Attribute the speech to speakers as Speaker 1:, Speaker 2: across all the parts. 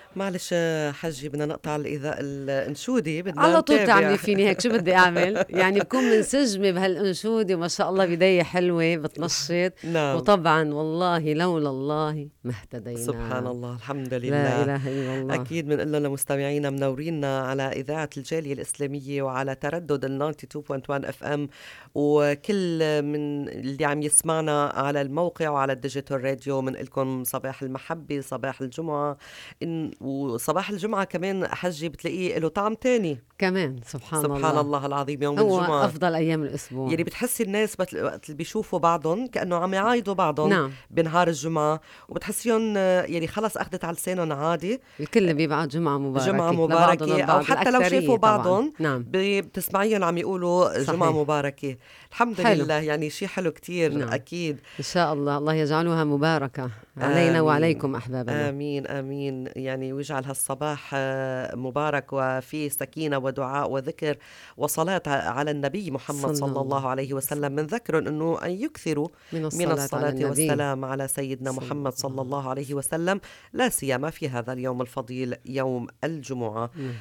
Speaker 1: معلش حجي بدنا نقطع الأنشودة بدنا
Speaker 2: على طول
Speaker 1: نتابع.
Speaker 2: تعملي فيني هيك، شو بدي اعمل؟ يعني بكون منسجمه بهالانشوده ما شاء الله، بدايه حلوه بتنشط.
Speaker 1: نعم.
Speaker 2: وطبعا والله لولا الله ما
Speaker 1: سبحان
Speaker 2: اهتدينا.
Speaker 1: الله، الحمد
Speaker 2: لا
Speaker 1: لله.
Speaker 2: اله الا الله.
Speaker 1: أكيد بنقول لهم لمستمعينا منورينا على إذاعة الجالية الإسلامية وعلى تردد 92.1 اف ام، وكل من اللي عم يسمعنا على الموقع وعلى الديجيتال راديو من لكم صباح المحبة، صباح الجمعة. وصباح الجمعة كمان حجي بتلاقيه له طعم تاني.
Speaker 2: كمان سبحان
Speaker 1: سبحان
Speaker 2: الله.
Speaker 1: الله العظيم، يوم
Speaker 2: هو
Speaker 1: الجمعة
Speaker 2: افضل ايام الاسبوع.
Speaker 1: يعني بتحسي الناس وقت اللي بيشوفوا بعضهم كأنه عم يعايدوا بعضهم
Speaker 2: نعم.
Speaker 1: بنهار الجمعة، وبتحسيهم يعني خلص أخذت على لسانهم عادي.
Speaker 2: الكل بيبعت جمعة
Speaker 1: جمعة
Speaker 2: مباركة لبعضهم
Speaker 1: مباركة، أو
Speaker 2: البعض،
Speaker 1: حتى لو شافوا
Speaker 2: الأكثرية طبعا.
Speaker 1: بعضهم
Speaker 2: نعم.
Speaker 1: بتسمعيهم عم يقولوا جمعة
Speaker 2: صحيح.
Speaker 1: مباركة. الحمد
Speaker 2: حلو.
Speaker 1: لله، يعني شيء حلو كتير
Speaker 2: نعم.
Speaker 1: أكيد.
Speaker 2: إن شاء الله الله يجعلها مباركة علينا
Speaker 1: آمين
Speaker 2: وعليكم أحبابنا.
Speaker 1: آمين آمين. يعني ويجعل هالصباح مبارك وفيه سكينة ودعاء وذكر وصلاة على النبي محمد
Speaker 2: صلى
Speaker 1: صلى
Speaker 2: الله
Speaker 1: الله عليه وسلم. من ذكرهم أنه أن يكثروا
Speaker 2: من
Speaker 1: من
Speaker 2: الصلاة على
Speaker 1: الصلاة
Speaker 2: النبي
Speaker 1: والسلام على سيدنا
Speaker 2: صلى
Speaker 1: محمد صلى
Speaker 2: الله.
Speaker 1: الله عليه وسلم، لا سيما في هذا اليوم الفضيل يوم الجمعة.
Speaker 2: نعم.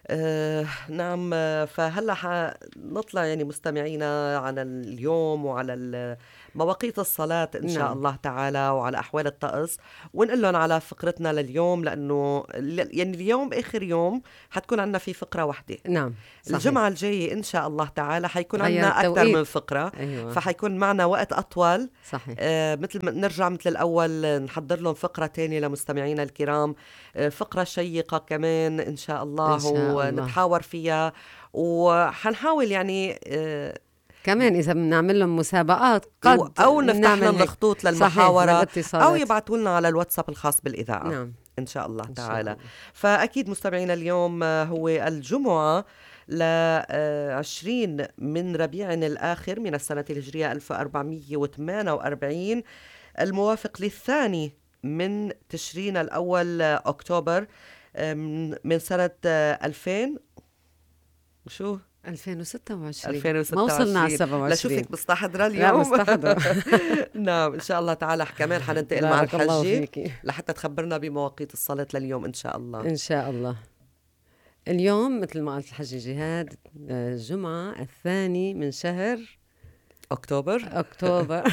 Speaker 1: نعم. فهلا حنطلع يعني مستمعينا على اليوم وعلى مواقيت الصلاة إن شاء
Speaker 2: نعم.
Speaker 1: الله تعالى، وعلى أحوال الطقس، ونقول لهم على فقرتنا لليوم، لأنه يعني اليوم آخر يوم حتكون عنا في فقرة واحدة.
Speaker 2: نعم. صحيح.
Speaker 1: الجمعة الجاية إن شاء الله تعالى حيكون
Speaker 2: غير
Speaker 1: عنا أكثر
Speaker 2: التوقيت.
Speaker 1: من فقرة.
Speaker 2: أيوة.
Speaker 1: فحيكون معنا وقت أطول.
Speaker 2: صحيح.
Speaker 1: مثل ما نرجع مثل الأول نحضر لهم فقرة تانية لمستمعينا الكرام، فقرة شيقة كمان إن شاء الله،
Speaker 2: إن شاء الله.
Speaker 1: ونتحاور فيها، وحنحاول يعني
Speaker 2: كمان إذا بنعمل لهم مسابقات قد
Speaker 1: أو نفتح
Speaker 2: نعمل
Speaker 1: لهم
Speaker 2: هيك.
Speaker 1: الخطوط
Speaker 2: صحيح.
Speaker 1: للمحاورة، أو
Speaker 2: للاتصالات.
Speaker 1: يبعتوا لنا على الواتساب الخاص بالإذاعة.
Speaker 2: نعم.
Speaker 1: إن شاء الله
Speaker 2: إن شاء
Speaker 1: تعالى.
Speaker 2: الله.
Speaker 1: فأكيد مستمعينا اليوم هو الجمعة 20 من ربيع الآخر من السنة الهجرية 1448، الموافق للثاني من تشرين الأول أكتوبر من سنة 2000 شو
Speaker 2: 2026. ما وصلنا على 27.
Speaker 1: لشوفك مستحضرة
Speaker 2: لا
Speaker 1: اليوم.
Speaker 2: مستحضرة.
Speaker 1: نعم إن شاء الله تعالى. كمان حننتقل مع
Speaker 2: بارك الله
Speaker 1: الحجي
Speaker 2: فيكي.
Speaker 1: لحتى تخبرنا بمواقيت الصلاة لليوم إن شاء الله.
Speaker 2: إن شاء الله. اليوم مثل ما قالت الحجة جهاد، الجمعة الثاني من شهر
Speaker 1: أكتوبر.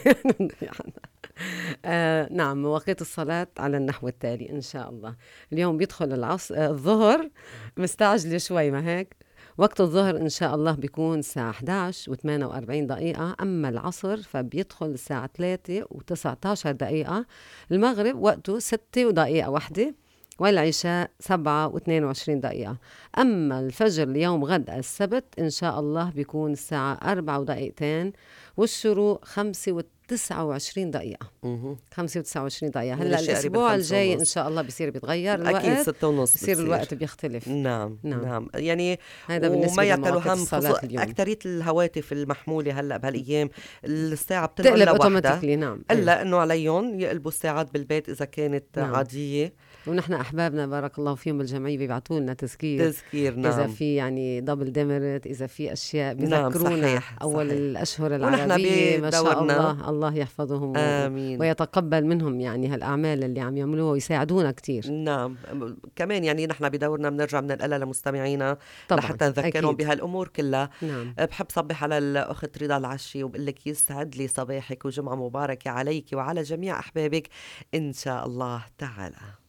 Speaker 2: نعم. مواقيت الصلاة على النحو التالي إن شاء الله. اليوم بيدخل الظهر مستعجل شوي، ما هيك؟ وقت الظهر إن شاء الله بيكون الساعة 11:48. أما العصر فبيدخل الساعة 3:19. المغرب وقته 6:01. والعشاء 7:22. أما الفجر اليوم غد السبت إن شاء الله بيكون الساعة 4:02. والشروق 5:29. 5:29. هلا الأسبوع الجاي إن شاء الله بصير بيتغير الوقت.
Speaker 1: أكيد 6:30
Speaker 2: بصير الوقت بيختلف.
Speaker 1: نعم.
Speaker 2: نعم.
Speaker 1: نعم. يعني
Speaker 2: هذا
Speaker 1: وما
Speaker 2: بالنسبة
Speaker 1: يعتلوا
Speaker 2: لمواقيت
Speaker 1: هم
Speaker 2: الصلاة اليوم.
Speaker 1: أكترية الهواتف المحمولة هلأ بهالأيام الساعة بتنقل لوحدة،
Speaker 2: نعم.
Speaker 1: إلا إنه عليهم يقلبوا الساعات بالبيت إذا كانت
Speaker 2: نعم.
Speaker 1: عادية.
Speaker 2: ونحن أحبابنا بارك الله فيهم بالجمعية بيبعتوا لنا تذكير.
Speaker 1: نعم.
Speaker 2: إذا في يعني دبل ديمرت، إذا في أشياء بيذكرونا.
Speaker 1: نعم. صحيح.
Speaker 2: أول
Speaker 1: صحيح.
Speaker 2: الأشهر العربية ما شاء الله، الله يحفظهم
Speaker 1: آمين.
Speaker 2: ويتقبل منهم يعني هالأعمال اللي عم يعملوها ويساعدونا كتير.
Speaker 1: نعم. كمان يعني نحن بدورنا بنرجع بننقلها لمستمعينا لحتى نذكرهم بهالأمور كلها.
Speaker 2: نعم.
Speaker 1: بحب صبح على الأخت رضا العشي وبقول لك يسعد لي صباحك وجمعة مباركة عليك وعلى جميع أحبابك إن شاء الله تعالى.